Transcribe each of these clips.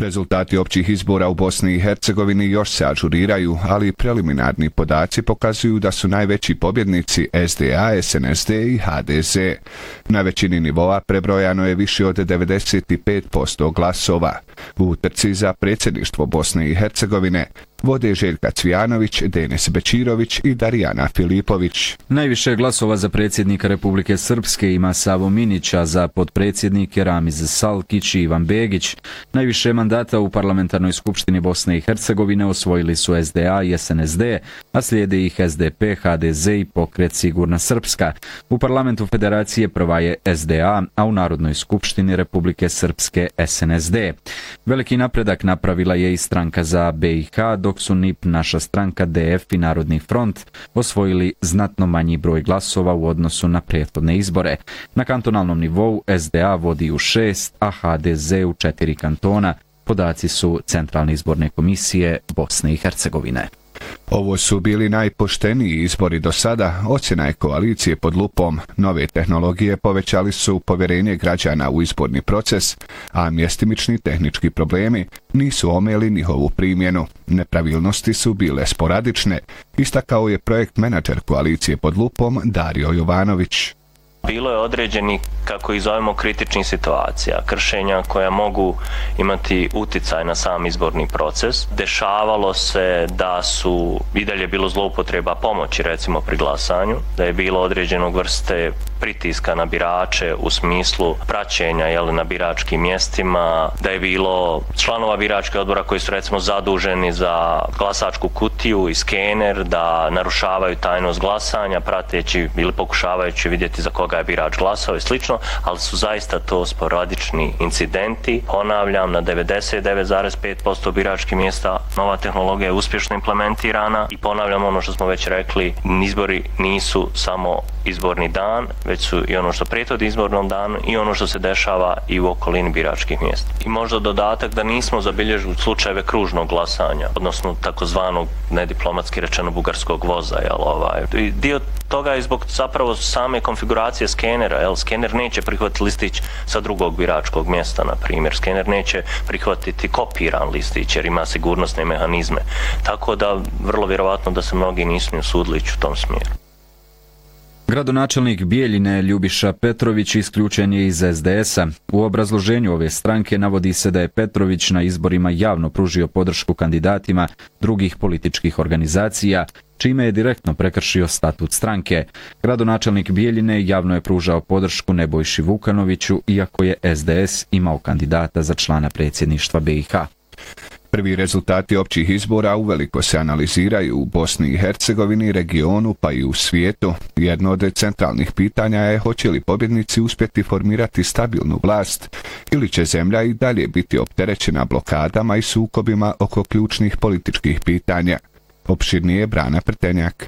Rezultati općih izbora u Bosni i Hercegovini još se ažuriraju, ali preliminarni podaci pokazuju da su najveći pobjednici SDA, SNSD i HDZ. Na većini nivoa prebrojano je više od 95% glasova. U utrci za predsjedništvo Bosne i Hercegovine vode Željka Cvijanović, Denis Bećirović i Darijana Filipović. Najviše glasova za predsjednika Republike Srpske ima Savo Minić, a za potpredsjednike Ramiz Salkić i Ivan Begić. Najviše mandata u Parlamentarnoj skupštini Bosne i Hercegovine osvojili su SDA i SNSD, a slijede ih SDP, HDZ i Pokret Sigurna Srpska. U parlamentu Federacije prva je SDA, a u Narodnoj skupštini Republike Srpske SNSD. Veliki napredak napravila je i stranka za BiH, dok su NIP, Naša stranka, DF i Narodni front osvojili znatno manji broj glasova u odnosu na prethodne izbore. Na kantonalnom nivou SDA vodi u 6, a HDZ u 4 kantona. Podaci su Centralne izborne komisije Bosne i Hercegovine. Ovo su bili najpošteniji izbori do sada, ocjena je koalicije pod lupom. Nove tehnologije povećali su povjerenje građana u izborni proces, a mjestimični tehnički problemi nisu omeli njihovu primjenu. Nepravilnosti su bile sporadične, istakao je projekt menadžer koalicije pod lupom Dario Jovanović. Bilo je određeni, kako ih zovemo, kritičnih situacija, kršenja koja mogu imati uticaj na sam izborni proces. Dešavalo se da su i dalje bilo zloupotreba pomoći, recimo pri glasanju, da je bilo određenog vrste pritiska na birače u smislu praćenja na biračkim mjestima, da je bilo članova biračkih odbora koji su recimo zaduženi za glasačku kutiju i skener, da narušavaju tajnost glasanja, prateći ili pokušavajući vidjeti za koga je birač glasao i slično, ali su zaista to sporadični incidenti. Ponavljam, na 99,5% biračkih mjesta nova tehnologija je uspješno implementirana i ponavljam ono što smo već rekli, izbori nisu samo izborni dan, već su i ono što prethodi izbornom danu i ono što se dešava i u okolini biračkih mjesta. I možda dodatak da nismo zabilježili slučajeve kružnog glasanja, odnosno takozvanog, nediplomatski rečeno, bugarskog voza. Dio toga je zbog zapravo same konfiguracije skenera. Skener neće prihvatiti listić sa drugog biračkog mjesta, na primjer. Skener neće prihvatiti kopiran listić jer ima sigurnosne mehanizme. Tako da vrlo vjerovatno da se mnogi nisu ni usudili ići u tom smjeru. Gradonačelnik Bijeljine Ljubiša Petrović isključen je iz SDS-a. U obrazloženju ove stranke navodi se da je Petrović na izborima javno pružio podršku kandidatima drugih političkih organizacija, čime je direktno prekršio statut stranke. Gradonačelnik Bijeljine javno je pružao podršku Nebojši Vukanoviću, iako je SDS imao kandidata za člana predsjedništva BiH. Prvi rezultati općih izbora uveliko se analiziraju u Bosni i Hercegovini, regionu pa i u svijetu. Jedno od centralnih pitanja je hoće li pobjednici uspjeti formirati stabilnu vlast ili će zemlja i dalje biti opterećena blokadama i sukobima oko ključnih političkih pitanja. Opširnije Brana Prtenjak.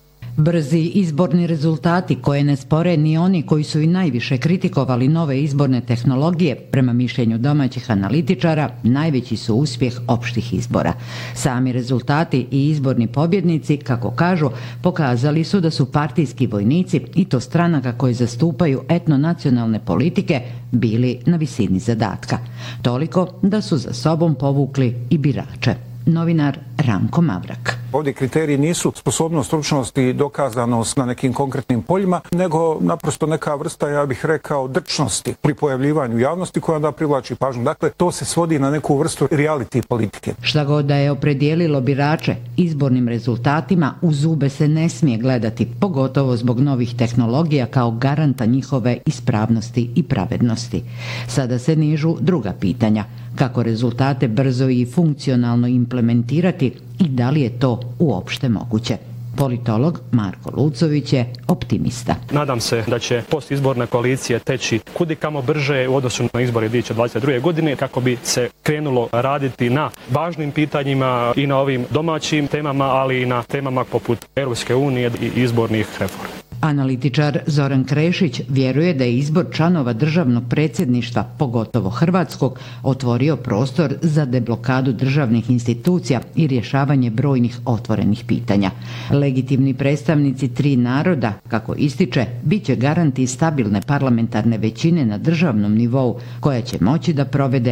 Brzi izborni rezultati koje ne spore ni oni koji su i najviše kritikovali nove izborne tehnologije, prema mišljenju domaćih analitičara, najveći su uspjeh opštih izbora. Sami rezultati i izborni pobjednici, kako kažu, pokazali su da su partijski vojnici, i to stranaka koje zastupaju etnonacionalne politike, bili na visini zadatka. Toliko da su za sobom povukli i birače. Novinar Ranko Mavrak. Ovdje kriteriji nisu sposobnost, stručnost i dokazanost na nekim konkretnim poljima, nego naprosto neka vrsta, ja bih rekao, drčnosti pri pojavljivanju javnosti koja onda privlači pažnju. Dakle, to se svodi na neku vrstu reality politike. Šta god da je opredijelilo birače, izbornim rezultatima u zube se ne smije gledati, pogotovo zbog novih tehnologija kao garanta njihove ispravnosti i pravednosti. Sada se nižu druga pitanja. Kako rezultate brzo i funkcionalno implementirati i da li je to uopšte moguće? Politolog Marko Lucović je optimista. Nadam se da će postizborne koalicije teći kudikamo brže u odnosu na izbore 2022. godine kako bi se krenulo raditi na važnim pitanjima i na ovim domaćim temama, ali i na temama poput Europske unije i izbornih reformi. Analitičar Zoran Krešić vjeruje da je izbor članova državnog predsjedništva, pogotovo hrvatskog, otvorio prostor za deblokadu državnih institucija i rješavanje brojnih otvorenih pitanja. Legitimni predstavnici tri naroda, kako ističe, bit će garanti stabilne parlamentarne većine na državnom nivou koja će moći da provede